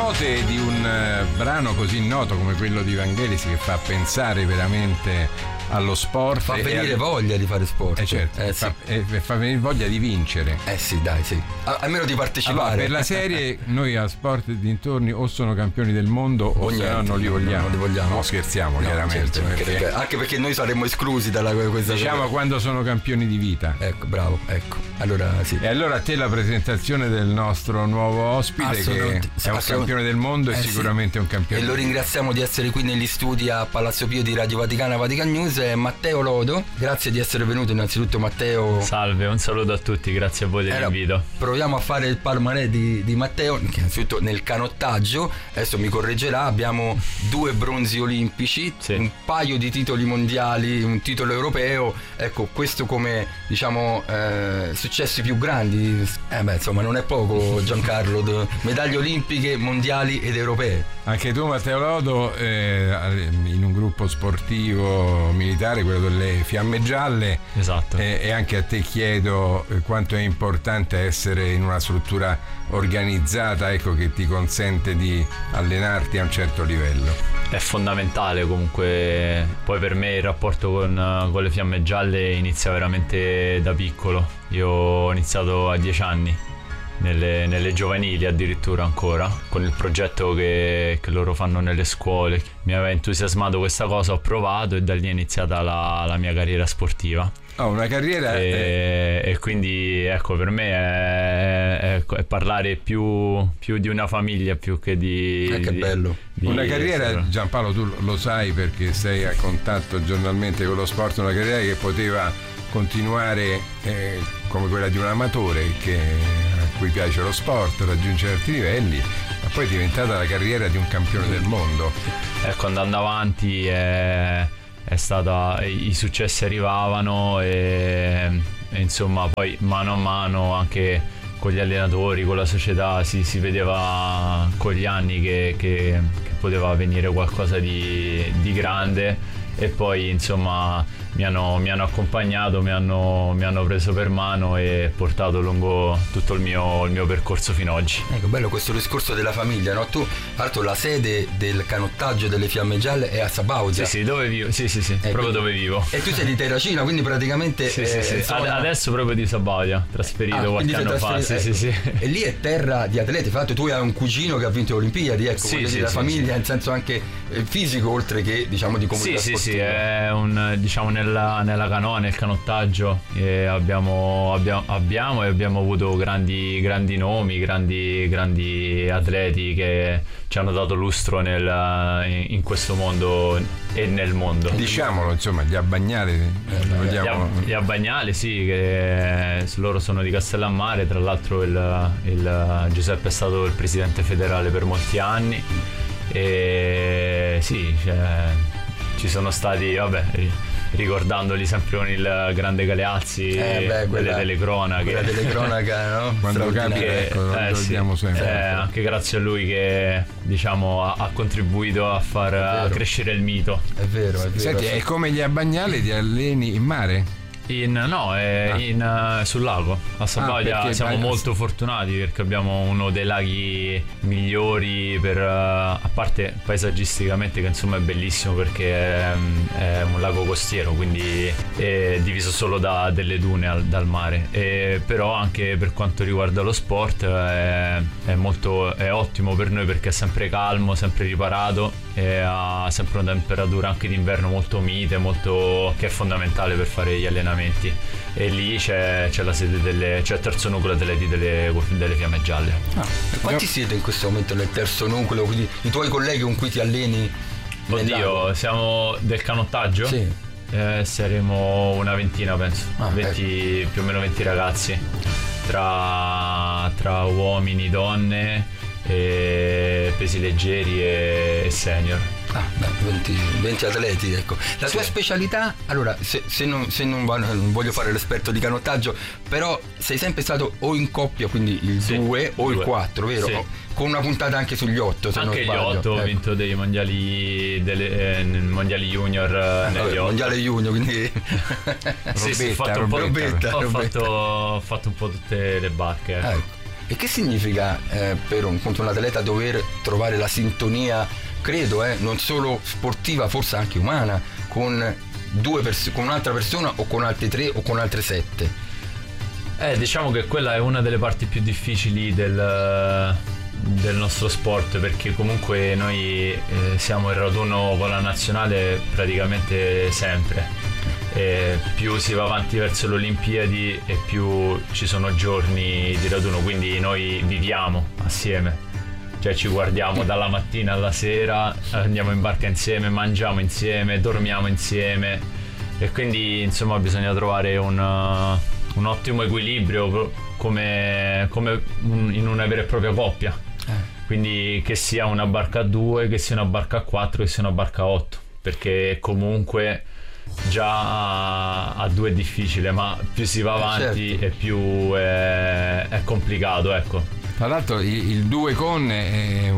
note di un brano così noto come quello di Vangelis, che fa pensare veramente allo sport, fa venire voglia di fare sport, certo, sì. fa venire voglia di vincere, sì, dai, sì, almeno di partecipare. Allora, per la serie noi a Sport e dintorni o sono campioni del mondo o se no non li vogliamo. Non li vogliamo. No, scherziamo, chiaramente, certo, anche perché noi saremmo esclusi dalla questa, diciamo, quando sono campioni di vita. Ecco, bravo, ecco. Allora sì. E allora a te la presentazione del nostro nuovo ospite, che è un campione del mondo e sicuramente un campione. E lo ringraziamo di essere qui negli studi a Palazzo Pio di Radio Vaticana, Vatican News. È Matteo Lodo, grazie di essere venuto innanzitutto, Matteo. Salve, un saluto a tutti, grazie a voi dell'invito. Proviamo a fare il palmarès di Matteo, innanzitutto nel canottaggio, adesso mi correggerà, abbiamo 2 bronzi olimpici, sì, un paio di titoli mondiali, un titolo europeo, ecco, questo come, diciamo, successi più grandi, insomma non è poco, Giancarlo, medaglie olimpiche, mondiali ed europee. Anche tu, Matteo Lodo, in un gruppo sportivo militare, quello delle Fiamme Gialle. Esatto. E anche a te chiedo quanto è importante essere in una struttura organizzata, ecco, che ti consente di allenarti a un certo livello. È fondamentale comunque. Poi per me il rapporto con le Fiamme Gialle inizia veramente da piccolo. Io ho iniziato a 10 anni. Nelle giovanili addirittura ancora, con il progetto che loro fanno nelle scuole. Mi aveva entusiasmato questa cosa, ho provato e da lì è iniziata la mia carriera sportiva. Una carriera e quindi ecco, per me è parlare più di una famiglia più che di... che bello. Una carriera, Giampaolo, tu lo sai perché sei a contatto giornalmente con lo sport, una carriera che poteva continuare come quella di un amatore a cui piace lo sport, raggiunge certi livelli, ma poi è diventata la carriera di un campione del mondo. Ecco, andando avanti è stata, i successi arrivavano e insomma poi mano a mano anche con gli allenatori, con la società si vedeva con gli anni che poteva venire qualcosa di grande. E poi insomma mi hanno accompagnato, mi hanno preso per mano e portato lungo tutto il mio percorso fino ad oggi. Ecco, bello questo discorso della famiglia, no? Tu, tra l'altro, la sede del canottaggio delle Fiamme Gialle è a Sabaudia. Sì, dove vivo, sì, proprio dove vivo. E tu sei di Terracina, quindi praticamente sì. Adesso proprio di Sabaudia, trasferito qualche anno fa. Sì. E lì è terra di atleti. Fra l'altro tu hai un cugino che ha vinto le Olimpiadi, ecco, la famiglia in senso anche fisico, oltre che, diciamo, di comunità sportiva. Sì, è un, diciamo, nella canoa, nel canottaggio abbiamo avuto grandi nomi, grandi atleti che ci hanno dato lustro in questo mondo e nel mondo. Diciamolo, insomma, gli Abbagnale. Gli Abbagnale, sì, che loro sono di Castellammare, tra l'altro il Giuseppe è stato il presidente federale per molti anni e sì, ci sono stati, ricordandoli sempre con il grande Galeazzi, quelle delle cronache. Quella delle cronache, no? Quando capita, ecco, lo ricordiamo sempre. Anche grazie a lui che, diciamo, ha contribuito a far crescere il mito. È vero. Senti, è come gli Abbagnale, ti alleni in mare? Sul lago a Sabaudia. Siamo molto fortunati perché abbiamo uno dei laghi migliori a parte paesaggisticamente, che insomma è bellissimo perché è un lago costiero, quindi è diviso solo da delle dune dal mare, però anche per quanto riguarda lo sport è ottimo per noi perché è sempre calmo, sempre riparato e ha sempre una temperatura anche d'inverno molto mite, che è fondamentale per fare gli allenamenti. E lì c'è la sede c'è il terzo nucleo atleti delle Fiamme Gialle. Quanti siete in questo momento nel terzo nucleo? Quindi i tuoi colleghi con cui ti alleni? Oddio, siamo del canottaggio? Sì. Saremo una ventina, penso. 20, più o meno 20 ragazzi tra uomini, donne, pesi leggeri e senior. 20 atleti, ecco. La tua specialità, allora, se non voglio fare l'esperto di canottaggio, però sei sempre stato o in coppia, quindi il 2 o il 4, vero? Sì. Con una puntata anche sugli 8, se anche non sbaglio. Anche gli 8, ho vinto dei mondiali, mondiali junior negli 8. Mondiale junior, quindi ho fatto un po' tutte le barche. E che significa contro un atleta dover trovare la sintonia, credo, non solo sportiva, forse anche umana, con con un'altra persona o con altri 3 o con altre 7? Diciamo che quella è una delle parti più difficili del nostro sport, perché comunque noi siamo in raduno con la nazionale praticamente sempre. Più si va avanti verso le Olimpiadi e più ci sono giorni di raduno, quindi noi viviamo assieme, cioè ci guardiamo dalla mattina alla sera, andiamo in barca insieme, mangiamo insieme, dormiamo insieme, e quindi insomma bisogna trovare un ottimo equilibrio come in una vera e propria coppia, quindi che sia una barca a 2, che sia una barca a 4, che sia una barca a 8, perché comunque già a 2 è difficile, ma più si va avanti, certo, e più è complicato, ecco. Tra l'altro il 2 con è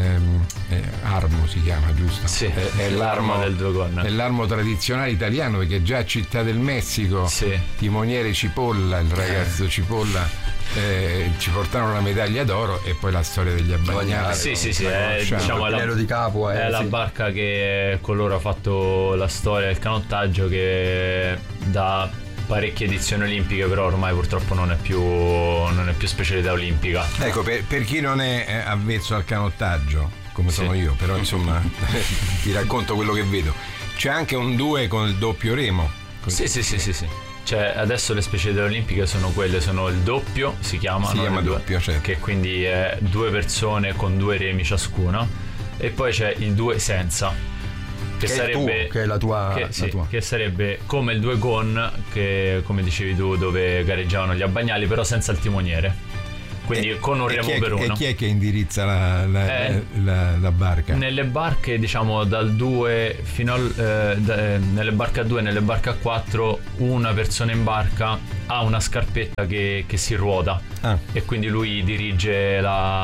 armo, si chiama, giusto? Sì, è l'armo del 2 con. È l'armo tradizionale italiano, perché già a Città del Messico, sì, timoniere Cipolla, il ragazzo Cipolla, ci portarono la medaglia d'oro, e poi la storia degli abbagnali. Sì, diciamo di capo, è la barca che con loro ha fatto la storia del canottaggio, che da parecchie edizioni olimpiche, però ormai purtroppo non è più specialità olimpica. Ecco, per chi non è avvezzo al canottaggio, come sono io, però insomma ti racconto quello che vedo. C'è anche un 2 con il doppio remo. Sì. Cioè, adesso le specialità olimpiche sono quelle, sono il doppio, si chiama doppio, certo, che quindi è 2 persone con 2 remi ciascuna, e poi c'è il 2 senza, che sarebbe che è la tua. Che sarebbe come il 2 con, che come dicevi tu, dove gareggiavano gli abbagnali, però senza il timoniere, quindi con un remo per uno. E chi è che indirizza la barca? Nelle barche, diciamo, dal 2 fino nelle barche a 2 e nelle barche a 4, una persona in barca ha una scarpetta che si ruota, e quindi lui dirige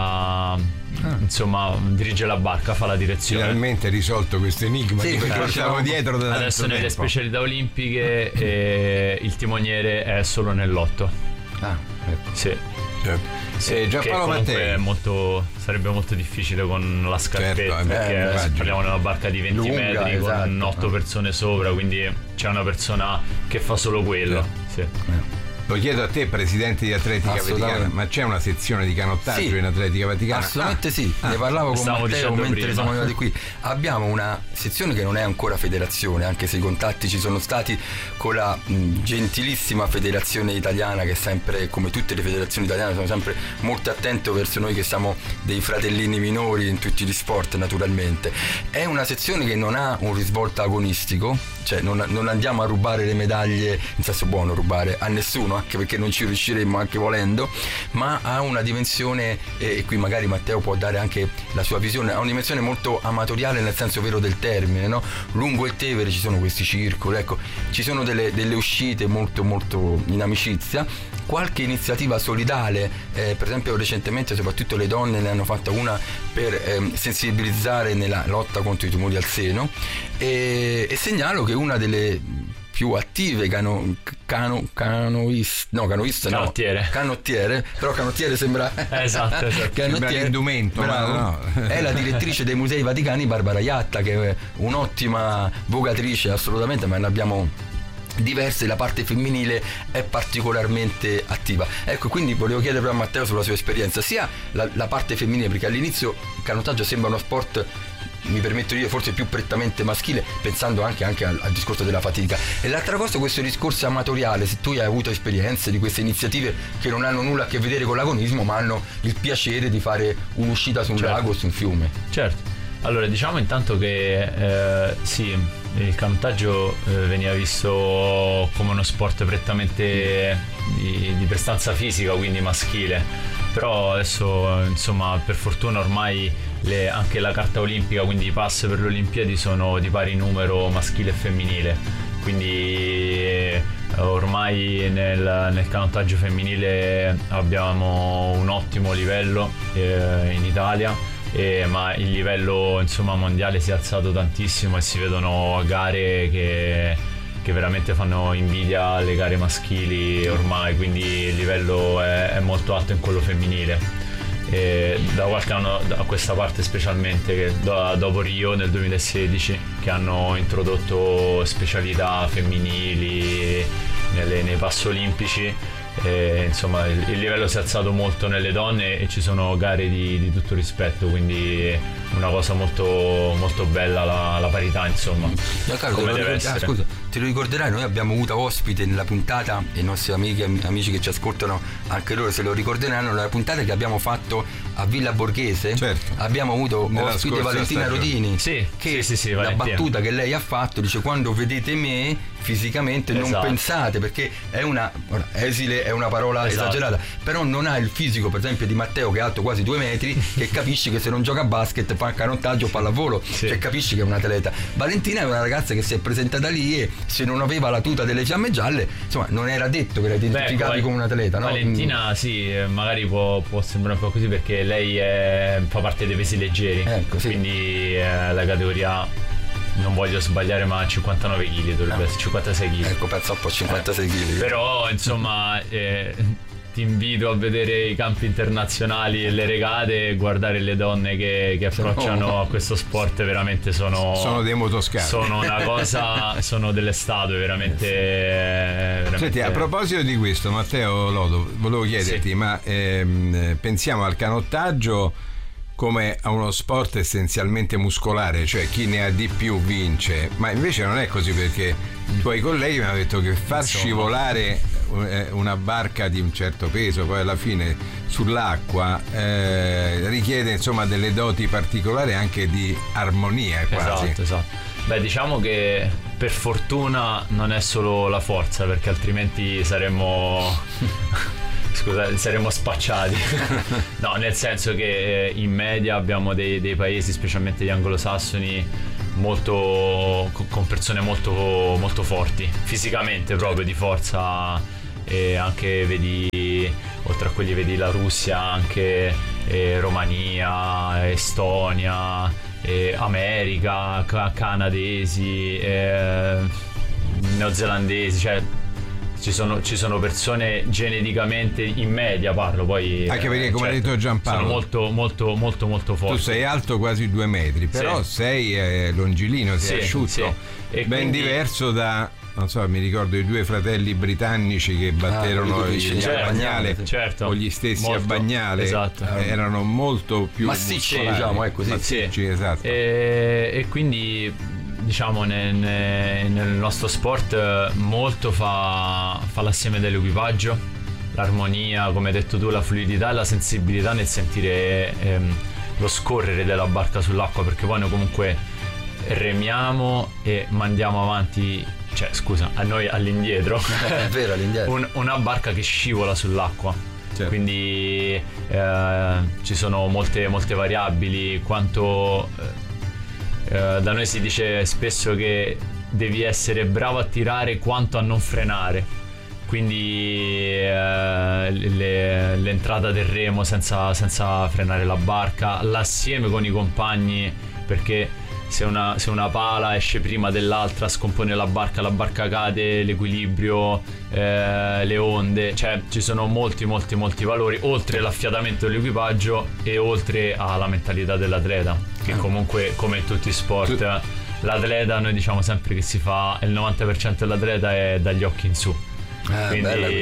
dirige la barca, fa la direzione. Finalmente risolto questo enigma, che portavo dietro da adesso nelle specialità olimpiche il timoniere è solo nell'8. Ecco. Sì. Sì, Giampaolo Mattei sarebbe molto difficile con la scarpetta, certo, perché parliamo di una barca di 20 lunga, metri, esatto, con 8 persone sopra, quindi c'è una persona che fa solo quello. Sì. Lo chiedo a te, presidente di Atletica Vaticana, ma c'è una sezione di canottaggio in Atletica Vaticana? Assolutamente sì, ne parlavo con Matteo mentre siamo arrivati qui. Abbiamo una sezione che non è ancora federazione, anche se i contatti ci sono stati con la gentilissima federazione italiana, che sempre, come tutte le federazioni italiane, sono sempre molto attento verso noi che siamo dei fratellini minori in tutti gli sport, naturalmente. È una sezione che non ha un risvolto agonistico, cioè non andiamo a rubare le medaglie, in senso buono rubare, a nessuno, anche perché non ci riusciremmo anche volendo, ma ha una dimensione, e qui magari Matteo può dare anche la sua visione, ha una dimensione molto amatoriale nel senso vero del termine, no? Lungo il Tevere ci sono questi circoli, ecco, ci sono delle uscite molto molto in amicizia, qualche iniziativa solidale, per esempio recentemente soprattutto le donne ne hanno fatta una per sensibilizzare nella lotta contro i tumori al seno, e segnalo che una delle più attive canottiere, però canottiere sembra esatto. Sembra l'indumento, no. È la direttrice dei Musei Vaticani, Barbara Iatta, che è un'ottima vocatrice assolutamente, ma ne abbiamo diverse. La parte femminile è particolarmente attiva. Ecco, quindi volevo chiedere proprio a Matteo sulla sua esperienza, sia la parte femminile, perché all'inizio il canottaggio sembra uno sport, mi permetto di dire, forse più prettamente maschile, pensando anche al discorso della fatica, e l'altra cosa, questo discorso amatoriale, se tu hai avuto esperienze di queste iniziative che non hanno nulla a che vedere con l'agonismo, ma hanno il piacere di fare un'uscita su un lago o su un fiume. Certo, allora diciamo intanto che sì, il canottaggio veniva visto come uno sport prettamente di prestanza fisica, quindi maschile, però adesso insomma per fortuna ormai anche la carta olimpica, quindi i pass per le Olimpiadi, sono di pari numero maschile e femminile, quindi ormai nel canottaggio femminile abbiamo un ottimo livello in Italia, ma il livello insomma mondiale si è alzato tantissimo, e si vedono gare che veramente fanno invidia alle gare maschili ormai, quindi il livello è molto alto in quello femminile. E da qualche anno a questa parte, specialmente dopo Rio nel 2016, che hanno introdotto specialità femminili nei passi olimpici, insomma il livello si è alzato molto nelle donne e ci sono gare di tutto rispetto, quindi una cosa molto, molto bella la parità, insomma. Come deve essere. Scusa, te lo ricorderai, noi abbiamo avuto ospite nella puntata, e i nostri amici che ci ascoltano anche loro se lo ricorderanno, la puntata che abbiamo fatto a Villa Borghese. Certo. Abbiamo avuto ospite Valentina Rodini, sì, la Valentina. battuta che lei ha fatto, dice: quando vedete me fisicamente non pensate, perché è una esile, è una parola esagerata, però non ha il fisico per esempio di Matteo, che è alto quasi 2 metri, che capisci che se non gioca a basket fa canottaggio o pallavolo, cioè capisci che è un atleta. Valentina è una ragazza che si è presentata lì e se non aveva la tuta delle fiamme gialle, insomma, non era detto che la identificavi come un atleta, no? Valentina sì, magari può sembrare un po' così, perché lei fa parte dei pesi leggeri, quindi la categoria, non voglio sbagliare, ma 59 kg dovrebbe essere, 56 kg. Ecco, pensa un po', 56 kg. Però insomma ti invito a vedere i campi internazionali e le regate e guardare le donne che approcciano a questo sport, veramente sono dei motoscafi. Sono una cosa, sono delle statue veramente. Senti, a proposito di questo, Matteo Lodo, volevo chiederti, ma pensiamo al canottaggio come a uno sport essenzialmente muscolare, cioè chi ne ha di più vince, ma invece non è così, perché i tuoi colleghi mi hanno detto che far scivolare una barca di un certo peso poi alla fine sull'acqua richiede insomma delle doti particolari, anche di armonia quasi. Esatto. Beh, diciamo che per fortuna non è solo la forza, perché altrimenti saremmo spacciati. No, nel senso che in media abbiamo dei paesi, specialmente gli anglosassoni, con persone molto, molto forti fisicamente, proprio di forza, e anche oltre a quelli vedi la Russia, anche Romania, Estonia, America, canadesi, neozelandesi, cioè ci sono persone geneticamente, in media parlo, poi anche perché come ha detto Giampaolo, sono molto molto molto forti. Tu sei alto quasi 2 metri, però sei longilino, sei asciutto, ben quindi diverso da, non so, mi ricordo i 2 fratelli britannici che batterono gli Bagnale, o gli stessi a Bagnale, erano molto più massicci, diciamo, così. Massicci, esatto. E quindi diciamo nel nostro sport molto fa l'assieme dell'equipaggio, l'armonia, come hai detto tu, la fluidità e la sensibilità nel sentire lo scorrere della barca sull'acqua, perché poi noi comunque remiamo e mandiamo avanti, cioè scusa, a noi all'indietro, è vero, all'indietro. Una barca che scivola sull'acqua. Certo. Quindi ci sono molte variabili, quanto da noi si dice spesso che devi essere bravo a tirare quanto a non frenare, quindi l'entrata del remo senza frenare la barca, l'assieme con i compagni, perché se una pala esce prima dell'altra scompone la barca cade, l'equilibrio, le onde, cioè ci sono molti valori, oltre l'affiatamento dell'equipaggio e oltre alla mentalità dell'atleta, che comunque, come in tutti i sport, l'atleta, noi diciamo sempre che il 90% dell'atleta è dagli occhi in su, quindi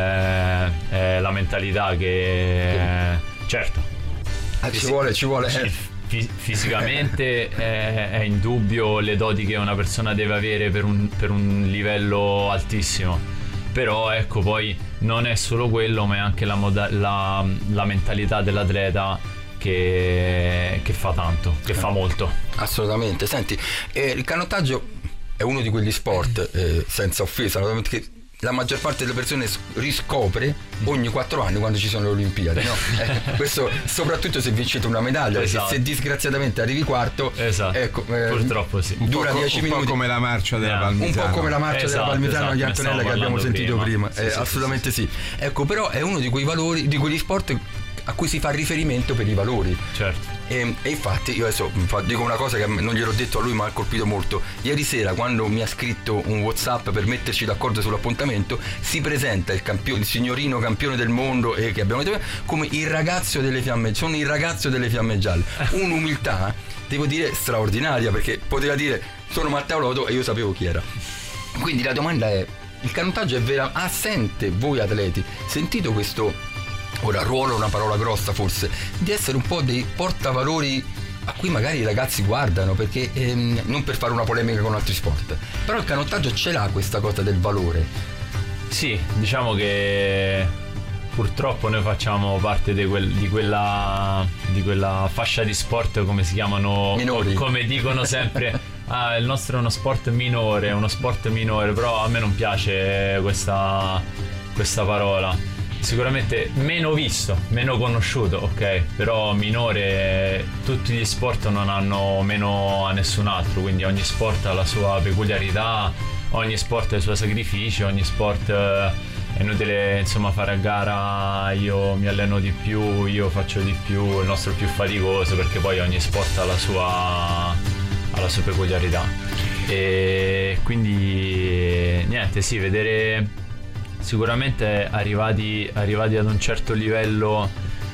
è la mentalità che certo ci vuole fisicamente è indubbio le doti che una persona deve avere per un livello altissimo, però ecco, poi non è solo quello, ma è anche la mentalità dell'atleta che fa tanto, che fa molto. Assolutamente. Senti, il canottaggio è uno di quegli sport, senza offesa, che la maggior parte delle persone riscopre ogni 4 anni quando ci sono le Olimpiadi, no? Questo soprattutto se vincete una medaglia, perché se disgraziatamente arrivi quarto, ecco, purtroppo sì, dura 10 minuti, un po' come la marcia della Palmisano, un po' come la marcia della Palmisano di Antonella che abbiamo sentito prima. Assolutamente sì. Ecco, però è uno di quei valori, di quegli sport a cui si fa riferimento per i valori. Certo. E infatti io adesso dico una cosa che non gliel'ho detto a lui ma ha colpito molto. Ieri sera, quando mi ha scritto un WhatsApp per metterci d'accordo sull'appuntamento, si presenta il signorino campione del mondo che abbiamo detto come il ragazzo delle fiamme, sono il ragazzo delle fiamme gialle. Un'umiltà, devo dire, straordinaria, perché poteva dire sono Matteo Lodo e io sapevo chi era. Quindi la domanda è: il canottaggio è sente voi atleti, sentito questo, ora ruolo è una parola grossa forse, di essere un po' dei portavalori a cui magari i ragazzi guardano, perché non per fare una polemica con altri sport, però il canottaggio ce l'ha questa cosa del valore. Sì, diciamo che purtroppo noi facciamo parte di quella fascia di sport, come si chiamano, minori, come dicono sempre. Il nostro è uno sport minore, però a me non piace questa parola. Sicuramente meno visto, meno conosciuto, ok, però minore. Tutti gli sport non hanno meno a nessun altro, quindi ogni sport ha la sua peculiarità, ogni sport ha i suoi sacrifici, ogni sport è inutile insomma fare a gara io mi alleno di più, io faccio di più, il nostro è più faticoso, perché poi ogni sport ha la sua peculiarità. E quindi niente, sì, vedere sicuramente arrivati ad un certo livello,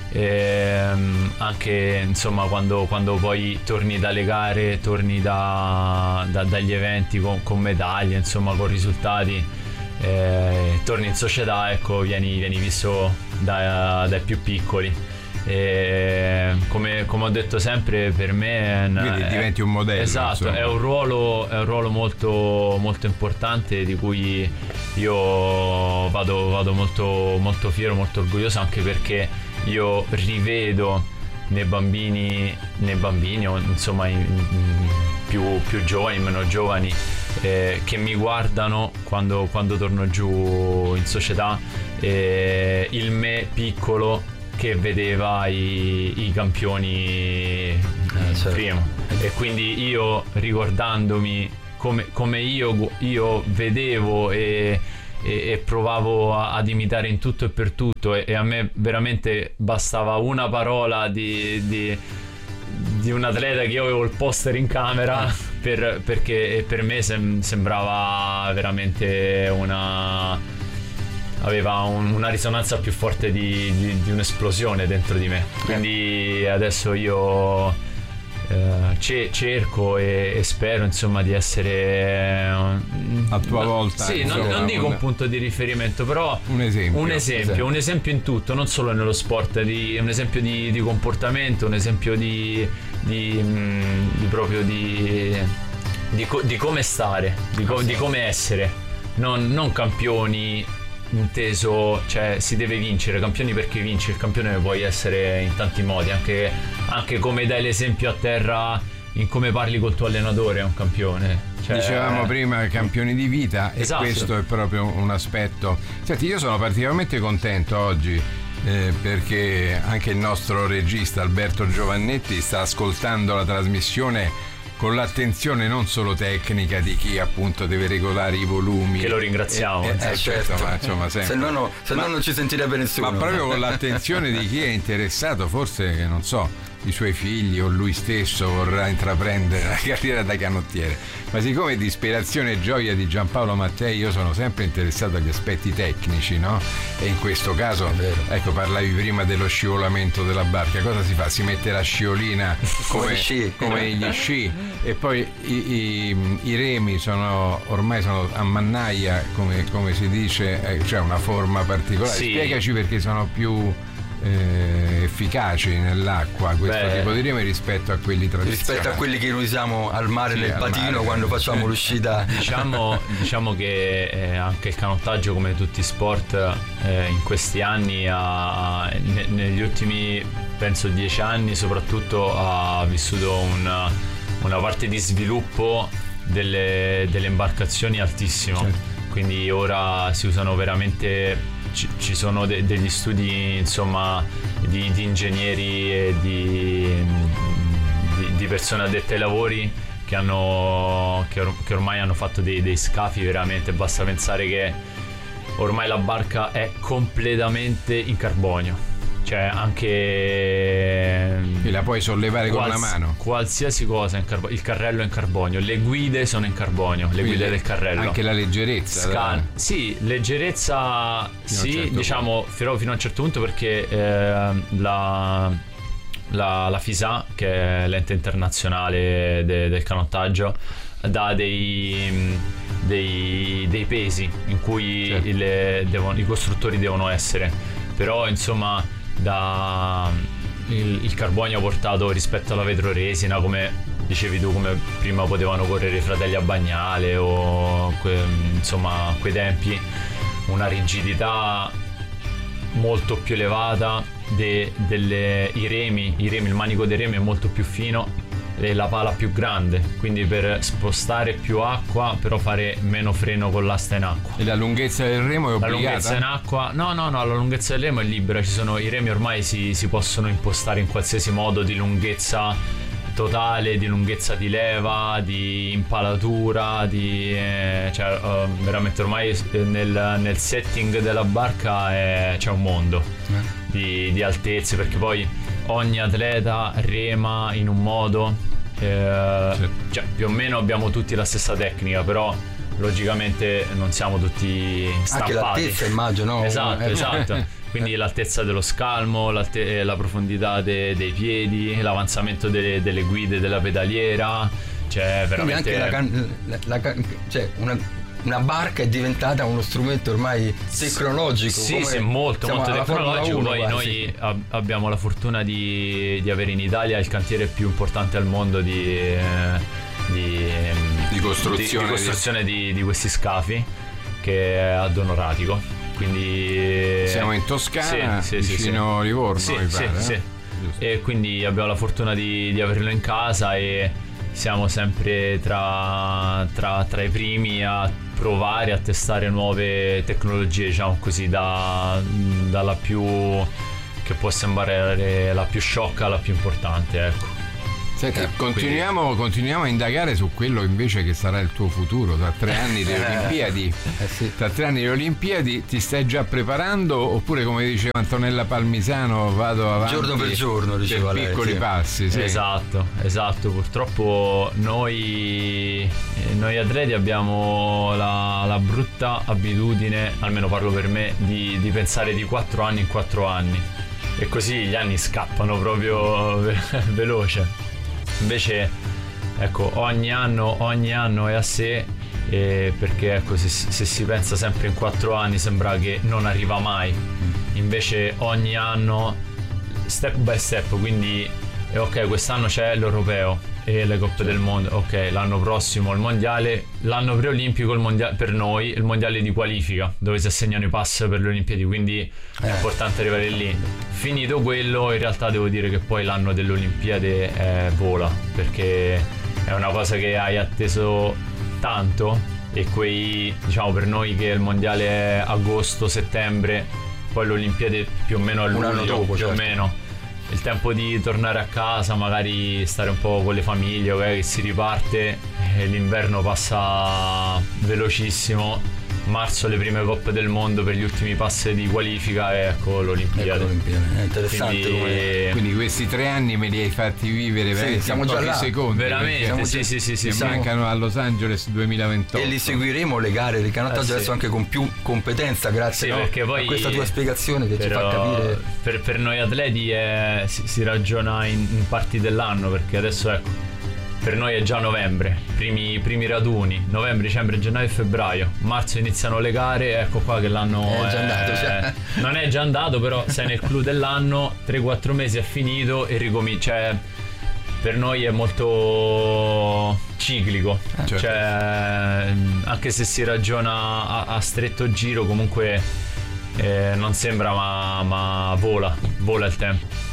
anche insomma quando poi torni dalle gare, torni dagli eventi con medaglie, insomma con risultati, torni in società, ecco, vieni visto dai più piccoli. Come ho detto sempre, per me diventi un modello. Esatto, insomma. È un ruolo molto, molto importante, di cui io vado molto, molto fiero, molto orgoglioso, anche perché io rivedo nei bambini o insomma più giovani, meno giovani, che mi guardano quando torno giù in società, il me piccolo che vedeva i campioni prima, e quindi io, ricordandomi come io vedevo e provavo ad imitare in tutto e per tutto, e a me veramente bastava una parola di un atleta che io avevo il poster in camera perché per me sembrava veramente aveva una risonanza più forte di un'esplosione dentro di me. Quindi adesso io cerco e spero insomma di essere a tua volta, sì, non dico un punto di riferimento, però un esempio in tutto, non solo nello sport, un esempio di comportamento, un esempio di come stare, di come essere, non campioni inteso, cioè si deve vincere, campioni perché vinci, il campione puoi essere in tanti modi, anche come dai l'esempio a terra in come parli col tuo allenatore, è un campione. Dicevamo prima campioni di vita, esatto. E questo è proprio un aspetto. Senti, io sono particolarmente contento oggi perché anche il nostro regista Alberto Giovannetti sta ascoltando la trasmissione con l'attenzione non solo tecnica di chi appunto deve regolare i volumi, che lo ringraziamo, certo, ma insomma se no non ci sentirebbe nessuno, ma proprio con l'attenzione di chi è interessato, forse, che non so, i suoi figli o lui stesso vorrà intraprendere la carriera da canottiere. Ma siccome di ispirazione e gioia di Giampaolo Mattei io sono sempre interessato agli aspetti tecnici, no? E in questo caso, ecco, parlavi prima dello scivolamento della barca, cosa si fa? Si mette la sciolina come gli sci, e poi i remi ormai sono a mannaia, come si dice, cioè una forma particolare. Sì. Spiegaci perché sono più efficaci nell'acqua questo tipo di remi rispetto a quelli tradizionali, rispetto a quelli che noi usiamo al mare, nel patino, quando facciamo l'uscita. Diciamo che anche il canottaggio, come tutti i sport, in questi anni negli ultimi penso 10 anni soprattutto ha vissuto una parte di sviluppo delle imbarcazioni altissimo. Certo. Quindi ora si usano veramente, ci sono degli studi insomma di ingegneri e di persone addette ai lavori che ormai hanno fatto dei scafi veramente, basta pensare che ormai la barca è completamente in carbonio, cioè anche e la puoi sollevare con la mano, qualsiasi cosa in il carrello è in carbonio, le guide sono in carbonio, le guide del carrello, anche la leggerezza sì, leggerezza sì, certo, diciamo fino a un certo punto, perché la FISA, che è l'ente internazionale del canottaggio, dà dei pesi in cui certo, i costruttori devono essere, però insomma il carbonio ha portato rispetto alla vetroresina, come dicevi tu, come prima potevano correre i fratelli a Bagnale o insomma a quei tempi, una rigidità molto più elevata i remi, il manico dei remi è molto più fino e la pala più grande, quindi per spostare più acqua però fare meno freno con l'asta in acqua. E la lunghezza del remo è obbligata? La lunghezza in acqua no, la lunghezza del remo è libera, i remi ormai si possono impostare in qualsiasi modo, di lunghezza totale, di lunghezza di leva, di impalatura, veramente ormai nel setting della barca c'è un mondo di altezze, perché poi ogni atleta rema in un modo, cioè più o meno abbiamo tutti la stessa tecnica, però logicamente non siamo tutti stampati. Anche l'altezza, immagino, no? Esatto. Quindi l'altezza dello scalmo, la profondità dei piedi, l'avanzamento delle guide della pedaliera, cioè veramente anche una barca è diventata uno strumento ormai tecnologico. Sì, molto tecnologico. Poi noi abbiamo la fortuna di avere in Italia il cantiere più importante al mondo di costruzione di questi scafi, che è ad Onoratico. Quindi siamo in Toscana, vicino Livorno, mi pare. Sì. E quindi abbiamo la fortuna di averlo in casa e siamo sempre tra i primi a provare a testare nuove tecnologie, diciamo così, dalla più, che può sembrare la più sciocca alla più importante, ecco. Senti, continuiamo a indagare su quello invece che sarà il tuo futuro tra 3 anni delle Olimpiadi. Tra 3 anni delle Olimpiadi ti stai già preparando, oppure, come diceva Antonella Palmisano, vado avanti giorno per giorno, diceva lei, piccoli passi? Sì. Esatto. Purtroppo noi atleti abbiamo la brutta abitudine, almeno parlo per me, di pensare di 4 anni in 4 anni, e così gli anni scappano proprio veloce. Invece ecco, ogni anno è a sé, perché ecco, se si pensa sempre in 4 anni sembra che non arriva mai. Invece ogni anno, step by step, quindi ok, quest'anno c'è l'Europeo e le Coppe del Mondo, ok, l'anno prossimo il Mondiale, l'anno preolimpico il mondiale, per noi il Mondiale di qualifica, dove si assegnano i pass per le Olimpiadi, quindi è importante arrivare lì. Finito quello, in realtà devo dire che poi l'anno delle Olimpiadi vola, perché è una cosa che hai atteso tanto, e diciamo, per noi che il Mondiale è agosto-settembre, poi le Olimpiadi più o meno a luglio, un anno dopo, più certo. o meno. Il tempo di tornare a casa, magari stare un po' con le famiglie, che si riparte, e l'inverno passa velocissimo. Marzo le prime Coppe del Mondo per gli ultimi pass di qualifica, e ecco l'Olimpiade. È interessante. Quindi questi 3 anni me li hai fatti vivere veramente siamo in già pochi là. secondi. Veramente, sì. Mancano a Los Angeles 2028. E li seguiremo le gare di canottaggio adesso anche con più competenza, grazie perché poi a questa tua spiegazione che ci fa capire. Per noi atleti si ragiona in parti dell'anno, perché adesso ecco, per noi è già novembre, primi raduni, novembre, dicembre, gennaio e febbraio. Marzo iniziano le gare, ecco qua che l'anno è già andato, cioè. Non è già andato, però sei nel clou dell'anno, 3-4 mesi è finito e ricomincia. Cioè, per noi è molto ciclico, certo. Cioè, anche se si ragiona a stretto giro, comunque non sembra, ma vola il tempo.